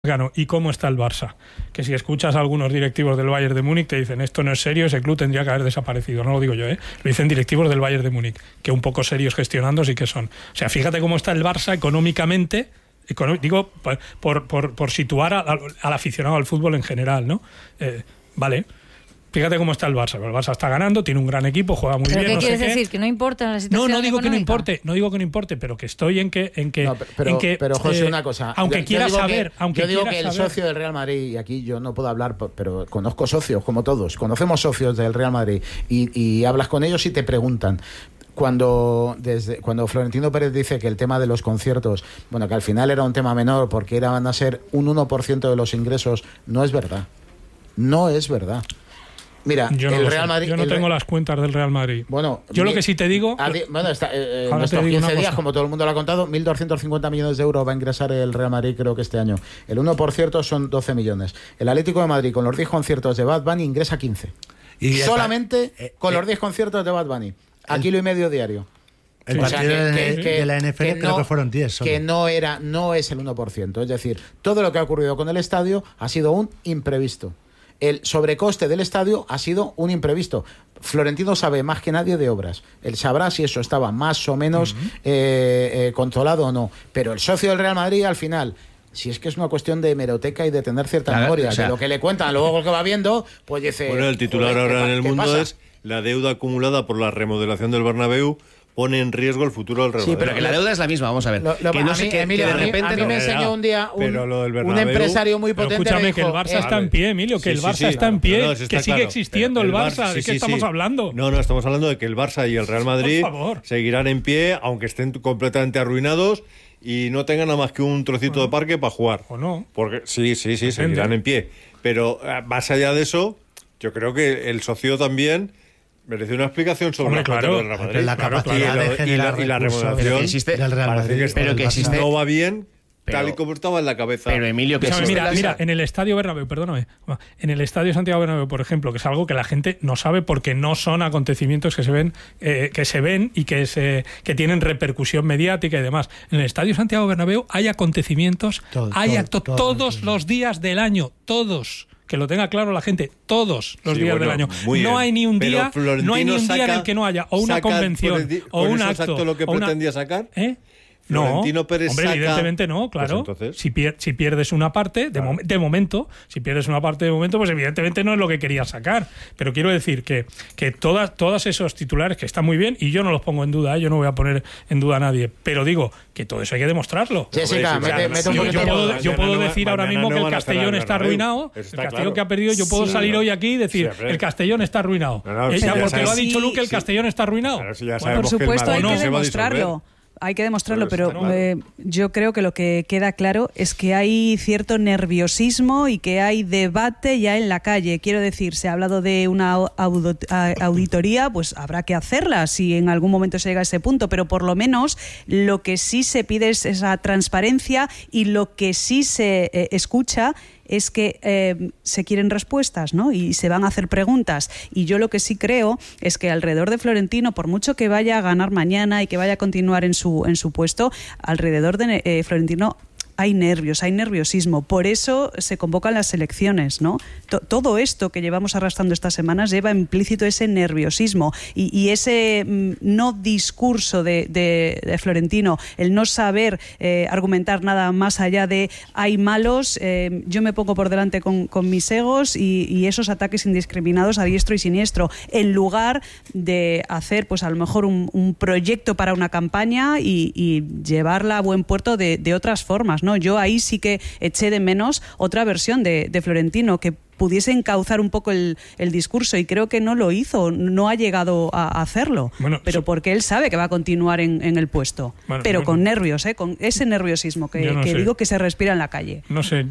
¿Y cómo está el Barça? Que si escuchas a algunos directivos del Bayern de Múnich te dicen esto no es serio, ese club tendría que haber desaparecido. No lo digo yo, lo dicen directivos del Bayern de Múnich, que un poco serios gestionando sí que son. O sea, fíjate cómo está el Barça económicamente, digo, por situar al aficionado al fútbol en general, ¿no? Vale. Fíjate cómo está el Barça. El Barça está ganando, tiene un gran equipo, juega muy bien. ¿Pero qué quieres decir? ¿Que no importa la situación No digo económica? no digo que no importe, pero que estoy en que pero José, una cosa. Aunque quiera saber, yo digo que el socio del Real Madrid, y aquí yo no puedo hablar, pero conozco socios, como todos, conocemos socios del Real Madrid, y hablas con ellos y te preguntan. Cuando Florentino Pérez dice que el tema de los conciertos, bueno, que al final era un tema menor porque van a ser un 1% de los ingresos, no es verdad. No es verdad. Mira, el Real Madrid... Yo no tengo las cuentas del Real Madrid. Bueno, yo lo que sí te digo... Bueno, en estos 15 días, como todo el mundo lo ha contado, 1.250 millones de euros va a ingresar el Real Madrid, creo que este año. El 1% son 12 millones. El Atlético de Madrid, con los 10 conciertos de Bad Bunny, ingresa 15. Y solamente con los 10 conciertos de Bad Bunny. A kilo y medio diario. El partido de la NFL creo que fueron 10 solo. Que no es el 1%. Es decir, todo lo que ha ocurrido con el estadio ha sido un imprevisto. El sobrecoste del estadio ha sido un imprevisto. Florentino sabe más que nadie de obras. Él sabrá si eso estaba más o menos controlado o no. Pero el socio del Real Madrid, al final, si es que es una cuestión de hemeroteca y de tener cierta memoria, de lo que le cuentan, luego lo que va viendo, pues dice... Bueno, el titular ahora en El Mundo es: la deuda acumulada por la remodelación del Bernabéu pone en riesgo el futuro del Real Madrid. Sí, pero que la deuda es la misma, vamos a ver. Emilio, de repente a mí me enseñó un día un empresario muy potente. Escúchame, que el Barça está en pie, Emilio, que el Barça está en pie, que sigue existiendo el Barça. ¿De qué estamos hablando? No, estamos hablando de que el Barça y el Real Madrid seguirán en pie, aunque estén completamente arruinados y no tengan nada más que un trocito de parque para jugar. ¿O no? Porque sí, seguirán en pie. Pero más allá de eso, yo creo que el socio también merece una explicación sobre la plantilla del Real Madrid. La capacidad de generar y la remodelación del Real Madrid. Pero que existe, no va bien, tal y como estaba en la cabeza. Pero Emilio, que mira, en el Estadio Bernabéu, perdóname, en el Estadio Santiago Bernabéu, por ejemplo, que es algo que la gente no sabe porque no son acontecimientos que se ven y que tienen repercusión mediática y demás. En el Estadio Santiago Bernabéu hay acontecimientos, todos los días del año, todos. Que lo tenga claro la gente, todos los días del año. No hay ni un día en el que no haya o una convención o un acto. ¿Exacto lo que pretendía sacar? No, Pérez hombre, evidentemente no, claro. Pues entonces... si pierdes una parte, de momento, pues evidentemente no es lo que querías sacar. Pero quiero decir que todos esos titulares que están muy bien, y yo no los pongo en duda, yo no voy a poner en duda a nadie, pero digo que todo eso hay que demostrarlo. Jessica, yo puedo decir ahora mismo que el Castellón está arruinado, el Castellón que ha perdido, yo puedo salir hoy aquí y decir el Castellón está arruinado. Porque lo ha dicho Luque, el Castellón está arruinado. Por supuesto, hay que demostrarlo. Hay que demostrarlo, pero yo creo que lo que queda claro es que hay cierto nerviosismo y que hay debate ya en la calle. Quiero decir, se ha hablado de una auditoría, pues habrá que hacerla si en algún momento se llega a ese punto, pero por lo menos lo que sí se pide es esa transparencia, y lo que sí se escucha es que se quieren respuestas, ¿no? Y se van a hacer preguntas. Y yo lo que sí creo es que alrededor de Florentino, por mucho que vaya a ganar mañana y que vaya a continuar en su puesto, alrededor de Florentino hay nervios, hay nerviosismo. Por eso se convocan las elecciones, ¿no? Todo esto que llevamos arrastrando estas semanas lleva implícito ese nerviosismo y ese no discurso de Florentino, el no saber argumentar nada más allá de hay malos, yo me pongo por delante con mis egos y esos ataques indiscriminados a diestro y siniestro, en lugar de hacer pues a lo mejor un proyecto para una campaña y llevarla a buen puerto de otras formas, ¿no? Yo ahí sí que eché de menos otra versión de Florentino, que pudiese encauzar un poco el discurso, y creo que no lo hizo, no ha llegado a hacerlo, pero porque él sabe que va a continuar en el puesto, pero con nervios, con ese nerviosismo que digo que se respira en la calle. No sé,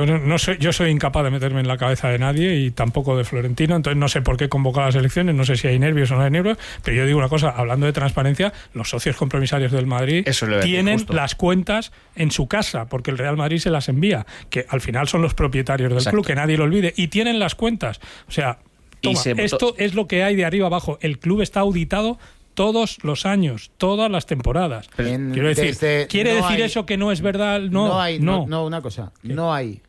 yo soy incapaz de meterme en la cabeza de nadie y tampoco de Florentino, entonces no sé por qué convocar las elecciones, no sé si hay nervios o no hay nervios, pero yo digo una cosa, hablando de transparencia, los socios compromisarios del Madrid tienen las cuentas en su casa, porque el Real Madrid se las envía, que al final son los propietarios del club, que nadie lo olvide, y tienen las cuentas. O sea, esto es lo que hay de arriba abajo. El club está auditado todos los años, todas las temporadas. Quiero decir, ¿quiere decir eso que no es verdad? No, una cosa. ¿Qué? No hay